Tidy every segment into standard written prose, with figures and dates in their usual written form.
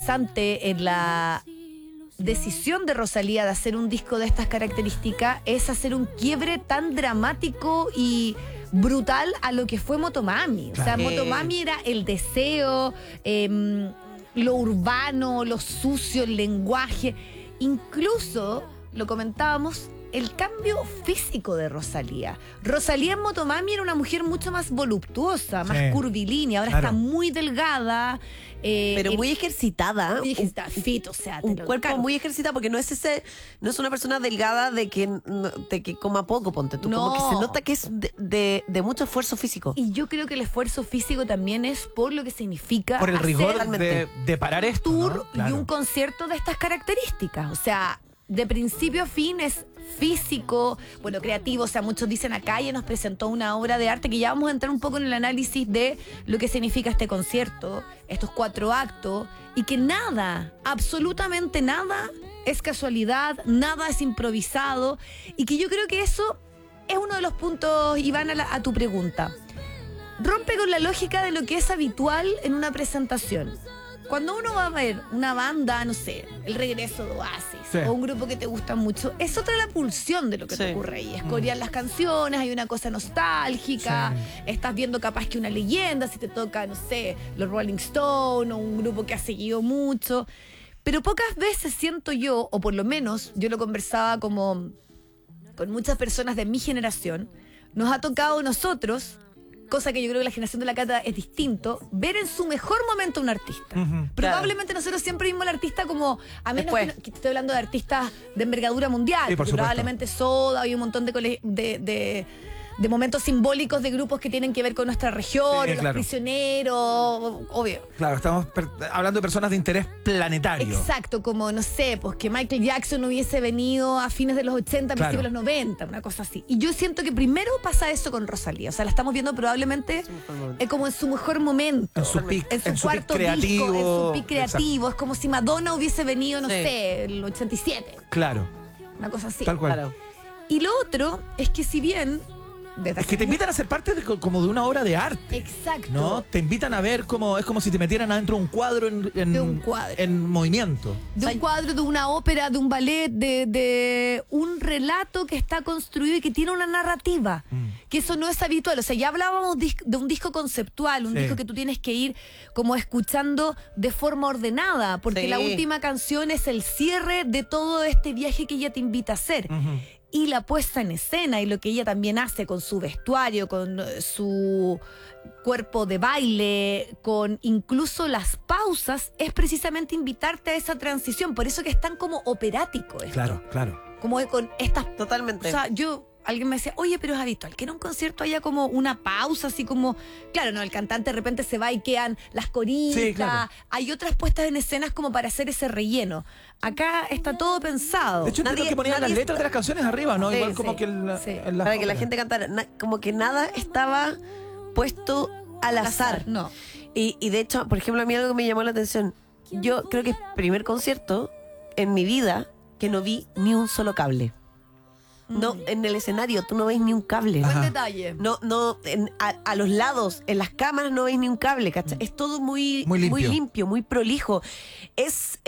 interesante en la decisión de Rosalía de hacer un disco de estas características es hacer un quiebre tan dramático y brutal a lo que fue Motomami. O sea, Motomami era el deseo, lo urbano, lo sucio, el lenguaje. Incluso, lo comentábamos, el cambio físico de Rosalía. Rosalía en Motomami era una mujer mucho más voluptuosa, más curvilínea. Ahora está muy delgada. Pero muy ejercitada. Muy ejercitada, fit, o sea, un cuerpo muy ejercitado, porque no es una persona delgada de que coma poco, ponte tú. No. Como que se nota que es de mucho esfuerzo físico. Y yo creo que el esfuerzo físico también es por lo que significa por el rigor hacer de parar esto, tour, ¿no? Claro. y un concierto de estas características. O sea, de principio a fin es físico, bueno, creativo. O sea, muchos dicen acá, ella nos presentó una obra de arte que ya vamos a entrar un poco en el análisis de lo que significa este concierto, estos 4 actos, y que nada, absolutamente nada es casualidad, nada es improvisado, y que yo creo que eso es uno de los puntos, Iván, a tu pregunta. Rompe con la lógica de lo que es habitual en una presentación. Cuando uno va a ver una banda, no sé, el regreso de Oasis, o un grupo que te gusta mucho, es otra la pulsión de lo que te ocurre ahí. Es corear las canciones, hay una cosa nostálgica, estás viendo capaz que una leyenda, si te toca, no sé, los Rolling Stones o un grupo que has seguido mucho. Pero pocas veces siento yo, o por lo menos yo lo conversaba como con muchas personas de mi generación, nos ha tocado a nosotros, cosa que yo creo que la generación de la Cata es distinto, ver en su mejor momento a un artista. Probablemente nosotros siempre vimos al artista como, a menos que estoy hablando de artistas de envergadura mundial, porque probablemente Soda, hay un montón de momentos simbólicos de grupos que tienen que ver con nuestra región, los prisioneros, obvio. Claro, estamos hablando de personas de interés planetario. Exacto, como, no sé, pues que Michael Jackson hubiese venido a fines de los 80, principios de los 90, una cosa así. Y yo siento que primero pasa eso con Rosalía. O sea, la estamos viendo probablemente como en su mejor momento. En su pic, en su cuarto creativo, disco, en su pic creativo. Exacto. Es como si Madonna hubiese venido, no sé, el 87. Claro. Una cosa así. Tal cual. Claro. Y lo otro es que si bien... Es que te invitan a ser parte como de una obra de arte. Exacto. ¿No? Te invitan a ver es como si te metieran adentro de un cuadro de un cuadro. En movimiento. De un cuadro, de una ópera, de un ballet, de un relato que está construido y que tiene una narrativa. Que eso no es habitual. O sea, ya hablábamos de un disco conceptual, un disco que tú tienes que ir como escuchando de forma ordenada, porque la última canción es el cierre de todo este viaje que ella te invita a hacer. Y la puesta en escena y lo que ella también hace con su vestuario, con su cuerpo de baile, con incluso las pausas, es precisamente invitarte a esa transición. Por eso que es tan como operático esto. Claro, claro. Como con estas... Totalmente. O sea, alguien me decía, oye, pero es habitual que en un concierto haya como una pausa, así como, claro, no, el cantante de repente se va y quedan las coristas, claro. Hay otras puestas en escenas como para hacer ese relleno. Acá está todo pensado. De hecho, entiendo que ponían las letras de las canciones arriba, ¿no? Igual como que para que la gente cantara, como que nada estaba puesto al azar. No. Y de hecho, por ejemplo, a mí algo que me llamó la atención, yo creo que es el primer concierto en mi vida que no vi ni un solo cable. No, en el escenario tú no ves ni un cable. Buen detalle. No, a los lados, en las cámaras no ves ni un cable, ¿cachai? Es todo muy limpio, muy prolijo. Es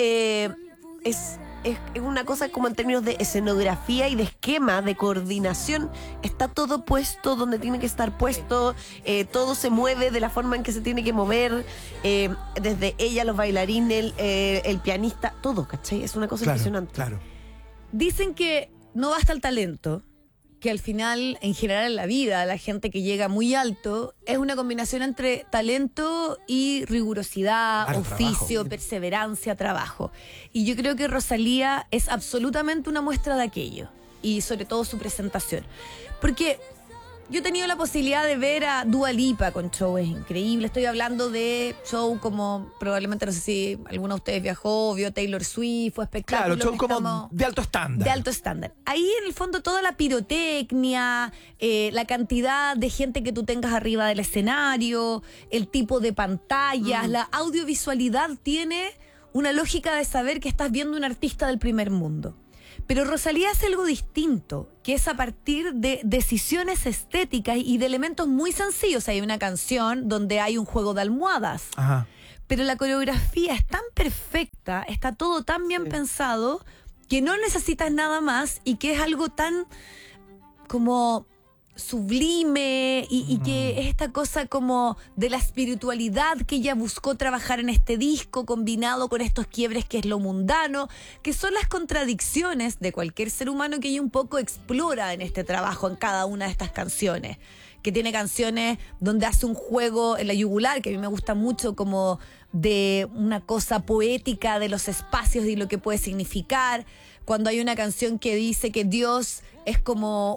una cosa como en términos de escenografía y de esquema, de coordinación. Está todo puesto donde tiene que estar puesto, todo se mueve de la forma en que se tiene que mover, desde ella, los bailarines, el pianista, todo, ¿cachai? Es una cosa impresionante. Claro. Dicen que no basta el talento, que al final, en general en la vida, la gente que llega muy alto, es una combinación entre talento y rigurosidad, oficio, perseverancia, trabajo. Y yo creo que Rosalía es absolutamente una muestra de aquello, y sobre todo su presentación. Porque yo he tenido la posibilidad de ver a Dua Lipa con shows increíbles. Estoy hablando de show como, probablemente, no sé si alguno de ustedes viajó, vio Taylor Swift, fue espectáculo. Claro, show como de alto estándar. De alto estándar. Ahí, en el fondo, toda la pirotecnia, la cantidad de gente que tú tengas arriba del escenario, el tipo de pantallas, la audiovisualidad tiene una lógica de saber que estás viendo un artista del primer mundo. Pero Rosalía hace algo distinto, que es a partir de decisiones estéticas y de elementos muy sencillos. Hay una canción donde hay un juego de almohadas, pero la coreografía es tan perfecta orquesta, está todo tan bien pensado que no necesitas nada más y que es algo tan como sublime y que es esta cosa como de la espiritualidad que ella buscó trabajar en este disco, combinado con estos quiebres que es lo mundano, que son las contradicciones de cualquier ser humano que ella un poco explora en este trabajo, en cada una de estas canciones. Que tiene canciones donde hace un juego en la yugular, que a mí me gusta mucho, como de una cosa poética de los espacios y lo que puede significar. Cuando hay una canción que dice que Dios es como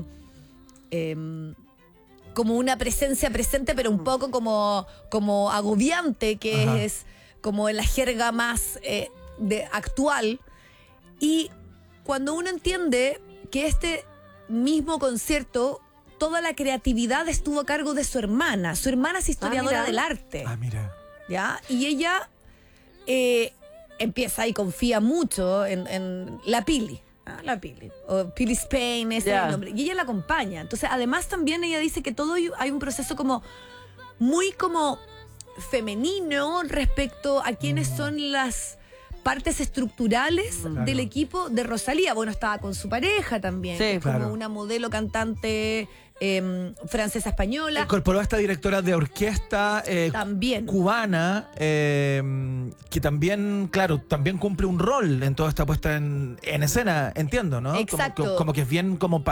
como una presencia presente, pero un poco como agobiante, que es como en la jerga más actual. Y cuando uno entiende que este mismo concierto, toda la creatividad estuvo a cargo de su hermana. Su hermana es historiadora del arte. Mira. ¿Ya? Y ella empieza y confía mucho en la Pili. La Pili. O Pili Spain, ese es el nombre. Y ella la acompaña. Entonces, además también ella dice que todo hay un proceso como muy como femenino respecto a quiénes son las partes estructurales del equipo de Rosalía. Bueno, estaba con su pareja también, como una modelo cantante francesa española. Incorporó a esta directora de orquesta también cubana, que también, claro, también cumple un rol en toda esta puesta en escena, entiendo, ¿no? Exacto. Como que es bien como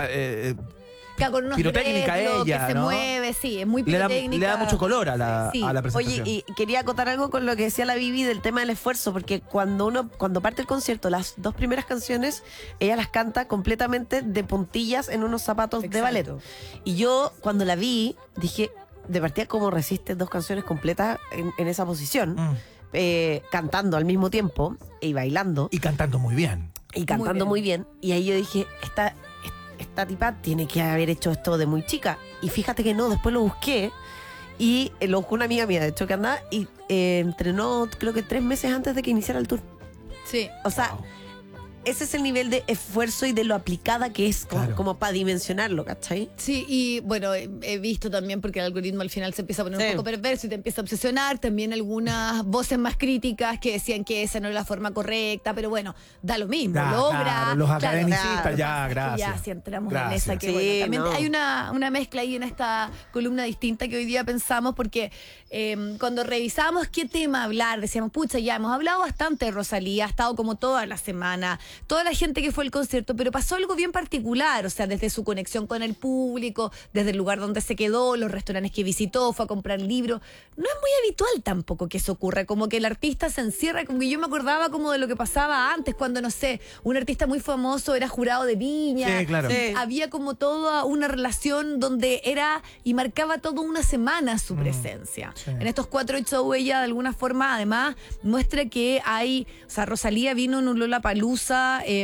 con unos pirotécnica ella, que se ¿no? mueve, sí, es muy pirotécnica. Le da mucho color a la presentación. Oye, y quería acotar algo con lo que decía la Vivi del tema del esfuerzo, porque cuando parte el concierto, las 2 primeras canciones, ella las canta completamente de puntillas en unos zapatos de ballet. Y yo, cuando la vi, dije, de partida, ¿cómo resiste 2 canciones completas en esa posición? Cantando al mismo tiempo y bailando. Y cantando muy bien. Y cantando muy bien. Y ahí yo dije, esta tipa tiene que haber hecho esto de muy chica. Y fíjate que no, después lo busqué. Y lo buscó una amiga mía, de hecho, que andaba y entrenó, creo que 3 meses antes de que iniciara el tour. Sí. O sea, ese es el nivel de esfuerzo y de lo aplicada que es, como para dimensionarlo, ¿cachai? Sí, y bueno, he visto también, porque el algoritmo al final se empieza a poner un poco perverso y te empieza a obsesionar. También algunas voces más críticas que decían que esa no es la forma correcta, pero bueno, da lo mismo, logra. Claro, los academicistas, gracias. Ya, si entramos en esa, que bueno, también hay una mezcla ahí en esta columna distinta que hoy día pensamos, porque cuando revisamos qué tema hablar, decíamos, pucha, ya hemos hablado bastante de Rosalía, ha estado como toda la semana, toda la gente que fue al concierto, pero pasó algo bien particular, o sea, desde su conexión con el público, desde el lugar donde se quedó, los restaurantes que visitó, fue a comprar libros. No es muy habitual tampoco que eso ocurra, como que el artista se encierra, como que yo me acordaba como de lo que pasaba antes, cuando, no sé, un artista muy famoso era jurado de Viña. Sí, claro. Había como toda una relación donde era y marcaba toda una semana su presencia. Sí. En estos 4 shows ella de alguna forma además muestra que hay, o sea, Rosalía vino en un Lollapalooza,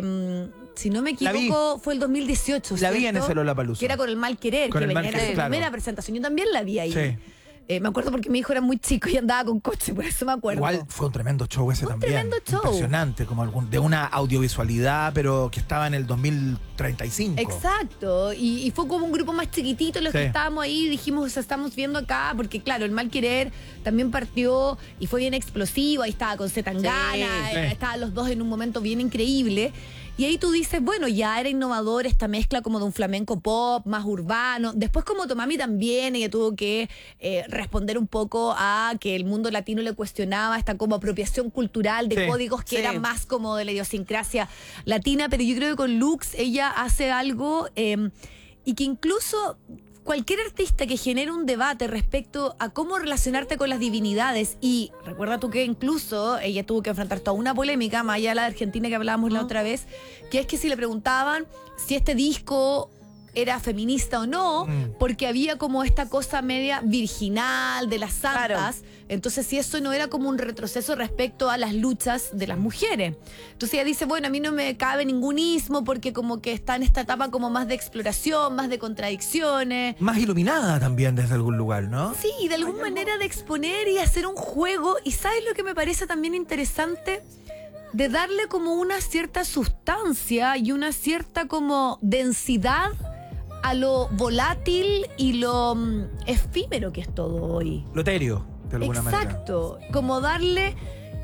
si no me equivoco, fue el 2018. La vi en ¿cierto? ese Lollapalooza. Que era con el Mal Querer, Con que el Mal venía en Querer, su claro. primera presentación. Yo también la vi ahí. Sí. Me acuerdo porque mi hijo era muy chico y andaba con coche, por eso me acuerdo. Igual fue un tremendo show ese también. Tremendo show. Impresionante, como de una audiovisualidad, pero que estaba en el 2035. Exacto, y fue como un grupo más chiquitito los que estábamos ahí, dijimos, o sea, estamos viendo acá, porque claro, el Mal Querer también partió y fue bien explosivo, ahí estaba con Zetangana, estaban los dos en un momento bien increíble. Y ahí tú dices, bueno, ya era innovador esta mezcla como de un flamenco pop, más urbano. Después como Tomami también, ella tuvo que responder un poco a que el mundo latino le cuestionaba esta como apropiación cultural de códigos que eran más como de la idiosincrasia latina. Pero yo creo que con Lux ella hace algo y que incluso cualquier artista que genere un debate respecto a cómo relacionarte con las divinidades, y recuerda tú que incluso ella tuvo que enfrentar toda una polémica, más allá de la de Argentina que hablábamos la otra vez, que es que si le preguntaban si este disco era feminista o no, porque había como esta cosa media virginal de las santas, entonces si eso no era como un retroceso respecto a las luchas de las mujeres. Entonces ella dice, bueno, a mí no me cabe ningún ismo porque como que está en esta etapa como más de exploración, más de contradicciones. Más iluminada también desde algún lugar, ¿no? Sí, y de alguna manera de exponer y hacer un juego. Y ¿sabes lo que me parece también interesante? De darle como una cierta sustancia y una cierta como densidad a lo volátil y lo efímero que es todo hoy. Lo etéreo, de alguna manera. Exacto, como darle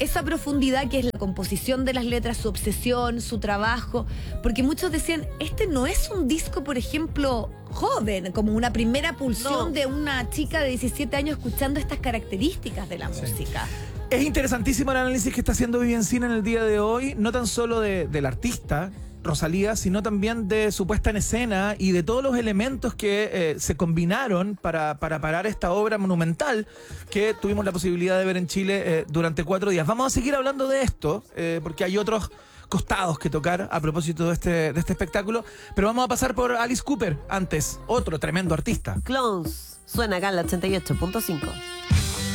esa profundidad que es la composición de las letras, su obsesión, su trabajo, porque muchos decían, este no es un disco, por ejemplo, joven, como una primera pulsión de una chica de 17 años escuchando estas características de la música. Es interesantísimo el análisis que está haciendo Vivencina en el día de hoy, no tan solo del artista Rosalía, sino también de su puesta en escena y de todos los elementos que se combinaron para parar esta obra monumental que tuvimos la posibilidad de ver en Chile durante 4 días. Vamos a seguir hablando de esto, porque hay otros costados que tocar a propósito de este espectáculo, pero vamos a pasar por Alice Cooper antes, otro tremendo artista. Clones, suena acá en la 88.5.